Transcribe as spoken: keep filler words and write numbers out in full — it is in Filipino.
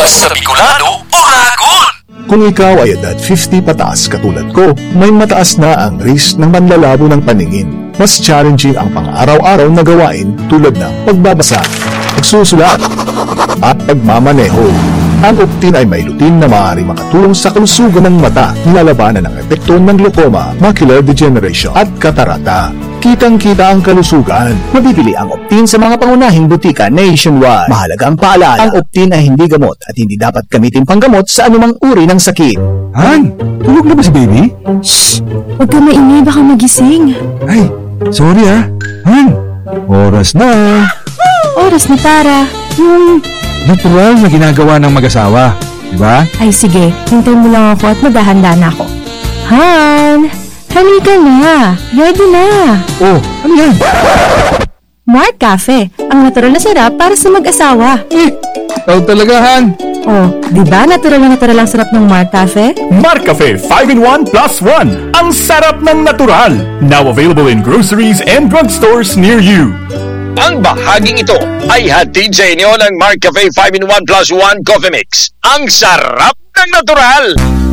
sa Bicolano, Oragon! Kung ikaw ay edad fifty pataas katulad ko, may mataas na ang risk ng manlalabo ng paningin. Mas challenging ang pang-araw-araw na gawain tulad ng pagbabasa, pagsusulat, at pagmamaneho. Ang Optin ay may lutin na maaari makatulong sa kalusugan ng mata, nilalabanan ang epekto ng glaucoma, macular degeneration at katarata. Kitang-kita ang kalusugan. Mabibili ang Optin sa mga pangunahing butika nationwide. Mahalagang paalala, ang Optin ay hindi gamot at hindi dapat gamitin panggamot sa anumang uri ng sakit. Han, tulog na ba si baby? Shh! Huwag ka maingay, baka magising. Ay, sorry ah. Han, oras na. Oras na para yung... natural na ginagawa ng mag-asawa, di ba? Ay sige, hintay mo lang ako at maghahanda na ako. Han! Halika na! Ready na! Oh, ano yan? Mark Cafe, ang natural na sarap para sa mag-asawa. Eh, ikaw talaga, Han. Oh, di ba natural na natural ang sarap ng Mark Cafe? Mark Cafe five in one plus one. Ang sarap ng natural. Now available in groceries and drugstores near you. Ang bahaging ito ay hatid sa inyo ng Mark Cafe five in one plus one Coffee Mix. Ang sarap ng natural!